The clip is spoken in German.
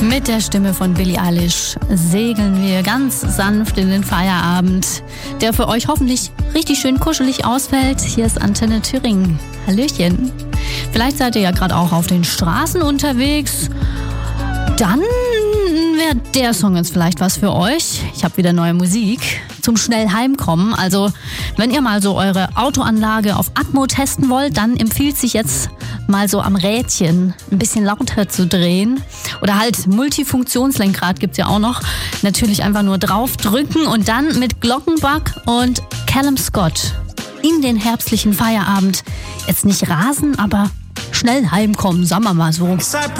Mit der Stimme von Billie Eilish segeln wir ganz sanft in den Feierabend, der für euch hoffentlich richtig schön kuschelig ausfällt. Hier ist Antenne Thüringen. Hallöchen. Vielleicht seid ihr ja gerade auch auf den Straßen unterwegs. Dann wäre der Song jetzt vielleicht was für euch. Ich habe wieder neue Musik zum schnell heimkommen. Also wenn ihr mal so eure Autoanlage auf Atmo testen wollt, dann empfiehlt sich jetzt mal so am Rädchen ein bisschen lauter zu drehen. Oder halt Multifunktionslenkrad gibt's ja auch noch. Natürlich einfach nur draufdrücken und dann mit Glockenbach und Callum Scott in den herbstlichen Feierabend jetzt nicht rasen, aber schnell heimkommen, sagen wir mal so.